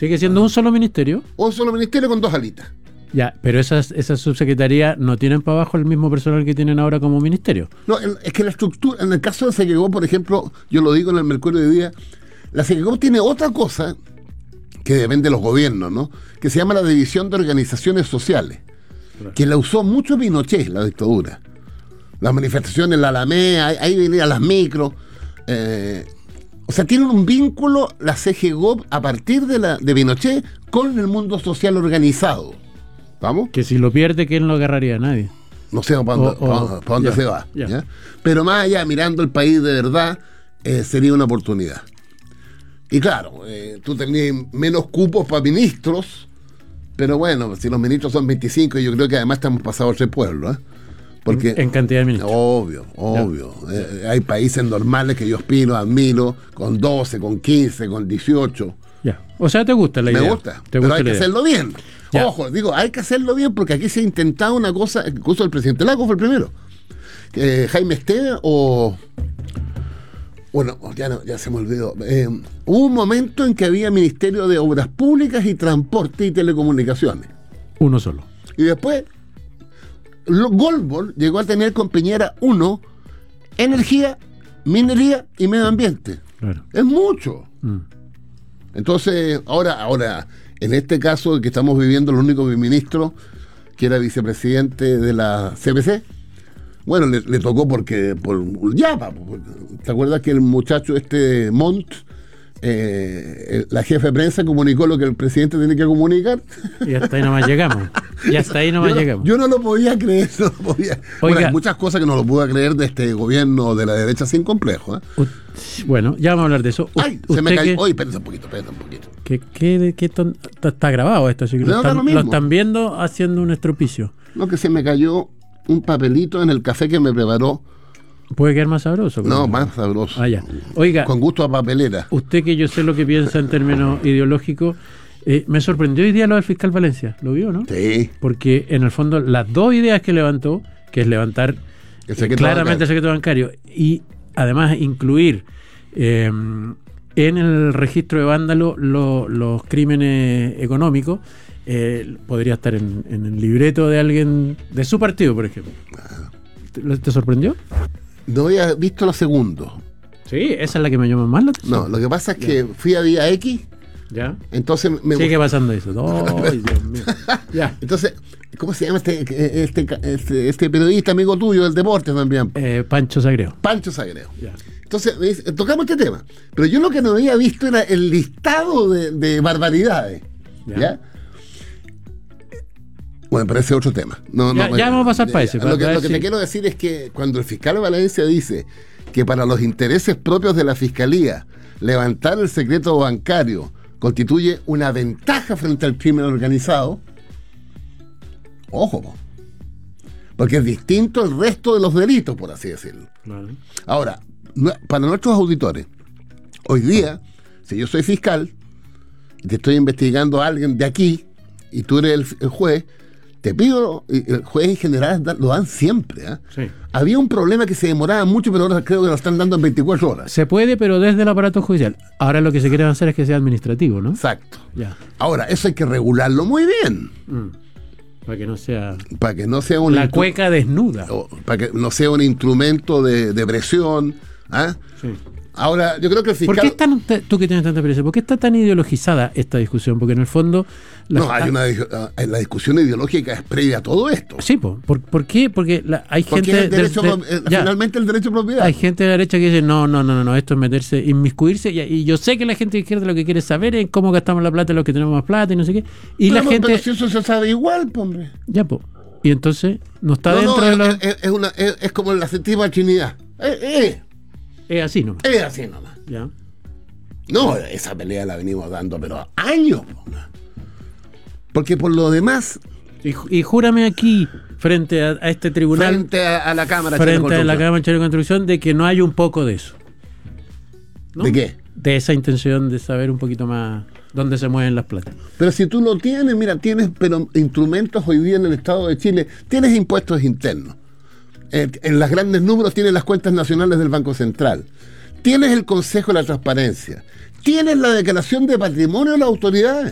Sigue siendo un solo ministerio. Un solo ministerio con 2 alitas. Ya, pero esas subsecretarías no tienen para abajo el mismo personal que tienen ahora como ministerio. No, es que la estructura, en el caso de Seguegop, por ejemplo, yo lo digo en el Mercurio de hoy día, la Seguegop tiene otra cosa que depende de los gobiernos, ¿no? Que se llama la División de Organizaciones Sociales, claro, que la usó mucho Pinochet, la dictadura. Las manifestaciones en la Alameda, ahí venían las micros. O sea, tienen un vínculo la CGGOP a partir de Pinochet con el mundo social organizado. ¿Vamos? Que si lo pierde, que él no agarraría a nadie. No sé para dónde ya, se va. Ya. ¿Ya? Pero más allá, mirando el país de verdad, sería una oportunidad. Y claro, tú tenías menos cupos para ministros, pero bueno, si los ministros son 25, yo creo que además estamos pasados 3 pueblos, ¿eh? Porque, en cantidad de ministros. Obvio. Hay países normales que yo aspiro, admiro, con 12, con 15, con 18. Ya. O sea, ¿te gusta la idea? Me gusta, pero hay que hacerlo bien. Ya. Ojo, digo, hay que hacerlo bien porque aquí se ha intentado una cosa, incluso el presidente Lago fue el primero. Jaime Esteban o... Bueno, ya se me olvidó. Hubo un momento en que había Ministerio de Obras Públicas y Transporte y Telecomunicaciones. Uno solo. Y después, Goldberg llegó a tener con Piñera 1, energía, minería y medio ambiente. Claro. Es mucho. Entonces, ahora, en este caso que estamos viviendo, el único ministro que era vicepresidente de la CPC, bueno, le tocó por Yapa. ¿Te acuerdas que el muchacho Montt, la jefa de prensa comunicó lo que el presidente tiene que comunicar? Y hasta ahí nomás llegamos. Yo no lo podía creer. Bueno, hay muchas cosas que no lo pude creer de este gobierno de la derecha sin complejo. Bueno, ya vamos a hablar de eso. Se me cayó. Oye, espérate un poquito. Está grabado esto, así que lo están viendo haciendo un estropicio. No, que se me cayó un papelito en el café que me preparó. ¿Puede quedar más sabroso? No, más sabroso. Ya. Oiga, con gusto a papelera. Usted, que yo sé lo que piensa en términos ideológicos, me sorprendió hoy día lo del fiscal Valencia. ¿Lo vio, no? Sí. Porque en el fondo las 2 ideas que levantó, que es levantar claramente el secreto bancario y además incluir en el registro de vándalo los crímenes económicos, podría estar en el libreto de alguien de su partido, por ejemplo. ¿Te sorprendió? No había visto lo segundo. Sí, esa es la que me llamó más la atención. No, lo que pasa es que fui a Día X. Ya. Entonces sigue pasando eso. ¡Ay, Dios mío! Ya. Entonces, ¿cómo se llama este periodista amigo tuyo del deporte también? Pancho Sagreo. Ya. Entonces, tocamos este tema. Pero yo lo que no había visto era el listado de barbaridades. ¿Ya? Bueno, pero ese es otro tema. Ya vamos a pasar para ese. Lo que te quiero decir es que cuando el fiscal Valencia dice que para los intereses propios de la fiscalía, levantar el secreto bancario constituye una ventaja frente al crimen organizado, ojo, porque es distinto al resto de los delitos, por así decirlo. Claro. Ahora, para nuestros auditores, hoy día, si yo soy fiscal y te estoy investigando a alguien de aquí y tú eres el juez, te pido, el juez en general lo dan siempre. Sí. Había un problema que se demoraba mucho, pero ahora creo que lo están dando en 24 horas. Se puede, pero desde el aparato judicial. Ahora lo que se quiere hacer es que sea administrativo, ¿no? Exacto. Ya. Ahora, eso hay que regularlo muy bien. Para que no sea... la cueca desnuda. Para que no sea un instrumento de presión. Sí. Ahora, yo creo que el fiscal... ¿Por qué tú que tienes tanta experiencia, por qué está tan ideologizada esta discusión? Porque en el fondo... la discusión ideológica es previa a todo esto. Sí, ¿por qué? Porque hay gente... Finalmente el derecho a propiedad. Hay gente de la derecha que dice, no, esto es meterse, inmiscuirse, y yo sé que la gente de izquierda lo que quiere saber es cómo gastamos la plata los que tenemos más plata y no sé qué. Y pero, la gente... Pero si eso se sabe igual, hombre. Ya, y entonces no está dentro de la... Es como la séptima trinidad. Es así nomás. Es así nomás. Ya. No, esa pelea la venimos dando, pero años. Porque por lo demás... Y júrame aquí, frente a este tribunal... Frente a la Cámara frente a la Cámara Chilena de Construcción, de que no hay un poco de eso. ¿No? ¿De qué? De esa intención de saber un poquito más dónde se mueven las platas. Pero si tú lo tienes, mira, tienes instrumentos hoy día en el Estado de Chile, tienes impuestos internos. En los grandes números tienes las cuentas nacionales del Banco Central. Tienes el Consejo de la Transparencia. Tienes la declaración de patrimonio de las autoridades.